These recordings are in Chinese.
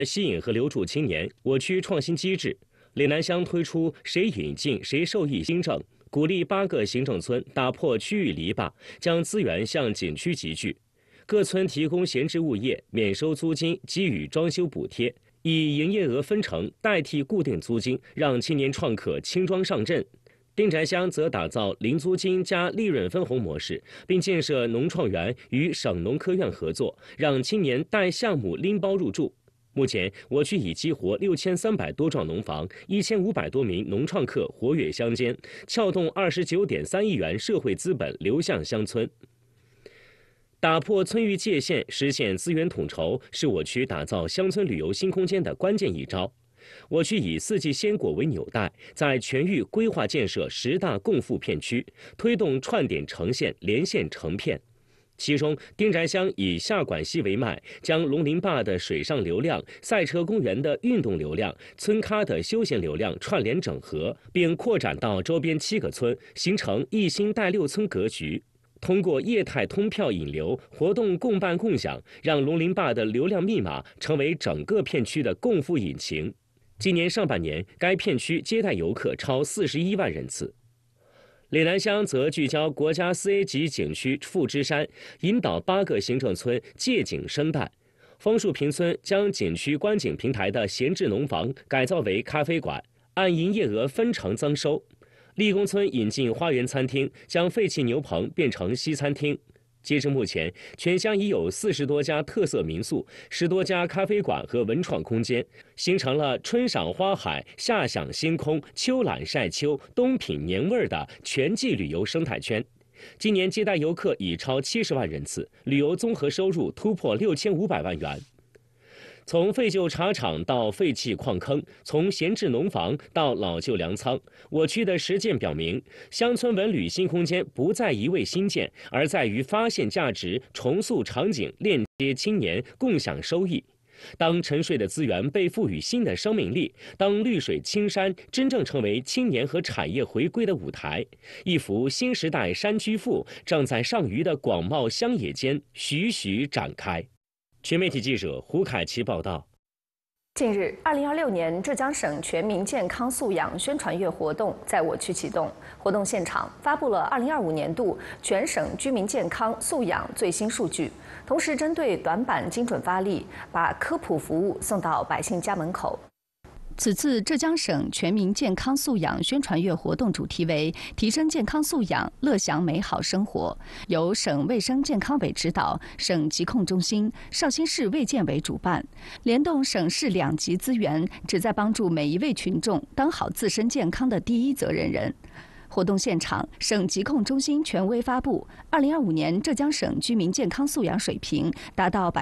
吸引和留住青年，我区创新机制，岭南乡推出谁引进谁受益新政，鼓励8个行政村打破区域篱笆，将资源向景区集聚。各村提供闲置物业，免收租金，给予装修补贴，以营业额分成代替固定租金，让青年创客轻装上阵。丁宅乡则打造零租金加利润分红模式，并建设农创园与省农科院合作，让青年带项目拎包入住。目前，我区已激活6300多幢农房，1500多名农创客活跃乡间，撬动29.3亿元社会资本流向乡村。打破村域界限，实现资源统筹，是我区打造乡村旅游新空间的关键一招。我区以四季鲜果为纽带，在全域规划建设10大共富片区，推动串点成线、连线成片。其中，丁宅乡以下管溪为脉，将龙鳞坝的水上流量、赛车公园的运动流量、村咖的休闲流量串联整合，并扩展到周边7个村，形成一星带6村格局。通过业态通票引流、活动共办共享，让龙鳞坝的流量密码成为整个片区的共富引擎。今年上半年，该片区接待游客超41万人次。岭南乡则聚焦国家4A 级景区富芝山，引导8个行政村借景生态。枫树坪村将景区观景平台的闲置农房改造为咖啡馆，按营业额分成增收。立功村引进花园餐厅，将废弃牛棚变成西餐厅。截至目前，全乡已有40多家特色民宿、10多家咖啡馆和文创空间，形成了春赏花海、夏享星空、秋览晒秋、冬品年味的全季旅游生态圈。今年接待游客已超70万人次，旅游综合收入突破6500万元。从废旧茶厂到废弃矿坑，从闲置农房到老旧粮仓，我区的实践表明，乡村文旅新空间不在一味新建，而在于发现价值、重塑场景、链接青年、共享收益。当沉睡的资源被赋予新的生命力，当绿水青山真正成为青年和产业回归的舞台，一幅新时代山居赋正在上虞的广袤乡野间徐徐展开。全媒体记者胡凯琪报道。 近日，2026年浙江省全民健康素养宣传月活动在我区启动。活动现场发布了2025年度全省居民健康素养最新数据，同时针对短板精准发力，把科普服务送到百姓家门口。此次浙江省全民健康素养宣传月活动主题为“提升健康素养，乐享美好生活”，由省卫生健康委指导，省疾控中心、绍兴市卫健委主办，联动省市2级资源，旨在帮助每一位群众当好自身健康的第一责任人。活动现场，省疾控中心权威发布，2025年浙江省居民健康素养水平达到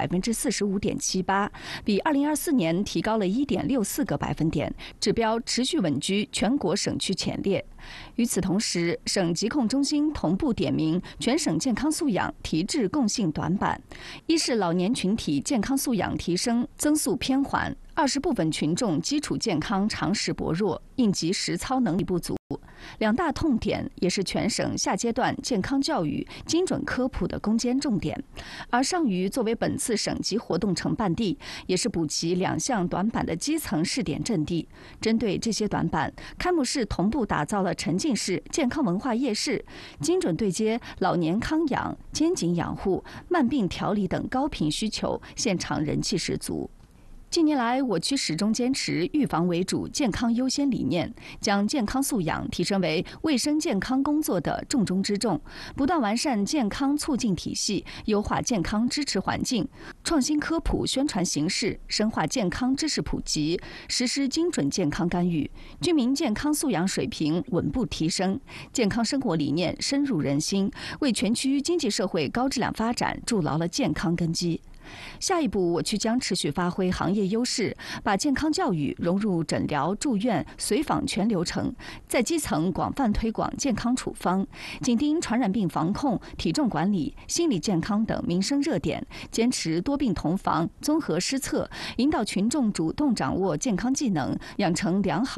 45.78%，比2024年提高了1.64个百分点，指标持续稳居全国省区前列。与此同时，省疾控中心同步点名全省健康素养提质共性短板：一是老年群体健康素养提升增速偏缓；2是部分群众基础健康常识薄弱，应急实操能力不足。2大痛点也是全省下阶段健康教育精准科普的攻坚重点。而上虞作为本次省级活动承办地，也是补齐2项短板的基层试点阵地。针对这些短板，开幕式同步打造了沉浸式健康文化夜市，精准对接老年康养、肩颈养护、慢病调理等高频需求，现场人气十足。近年来，我区始终坚持预防为主、健康优先理念，将健康素养提升为卫生健康工作的重中之重，不断完善健康促进体系，优化健康支持环境，创新科普宣传形式，深化健康知识普及，实施精准健康干预，居民健康素养水平稳步提升，健康生活理念深入人心，为全区经济社会高质量发展筑牢了健康根基。下一步，我区将持续发挥行业优势，把健康教育融入诊疗、住院、随访全流程，在基层广泛推广健康处方，紧盯传染病防控、体重管理、心理健康等民生热点，坚持多病同防、综合施策，引导群众主动掌握健康技能，养成良好